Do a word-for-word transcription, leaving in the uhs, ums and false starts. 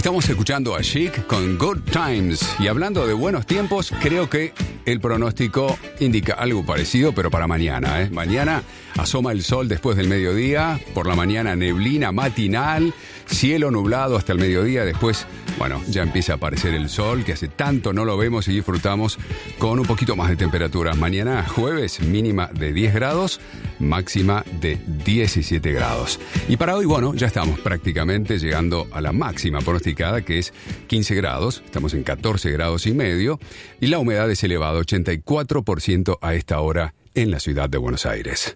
Estamos escuchando a Chic con Good Times. Y hablando de buenos tiempos, creo que el pronóstico indica algo parecido, pero para mañana, ¿eh? Mañana asoma el sol después del mediodía, por la mañana neblina matinal, cielo nublado hasta el mediodía, después, bueno, ya empieza a aparecer el sol, que hace tanto no lo vemos y disfrutamos con un poquito más de temperatura. Mañana jueves, mínima de diez grados, máxima de diecisiete grados. Y para hoy, bueno, ya estamos prácticamente llegando a la máxima pronosticada, que es quince grados, estamos en catorce grados y medio, y la humedad es elevada, ochenta y cuatro por ciento a esta hora en la ciudad de Buenos Aires.